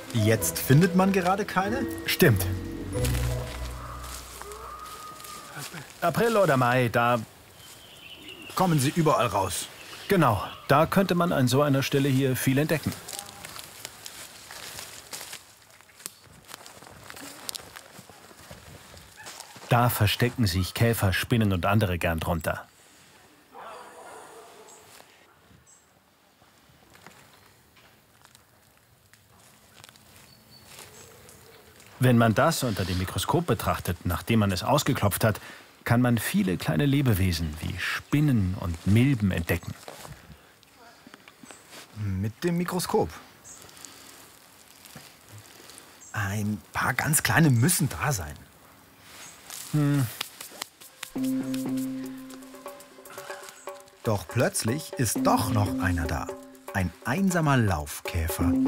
Jetzt findet man gerade keine? Stimmt. April oder Mai, da... Kommen sie überall raus. Genau, da könnte man an so einer Stelle hier viel entdecken. Da verstecken sich Käfer, Spinnen und andere gern drunter. Wenn man das unter dem Mikroskop betrachtet, nachdem man es ausgeklopft hat, kann man viele kleine Lebewesen wie Spinnen und Milben entdecken. Mit dem Mikroskop. Ein paar ganz kleine müssen da sein. Doch plötzlich ist doch noch einer da. Ein einsamer Laufkäfer.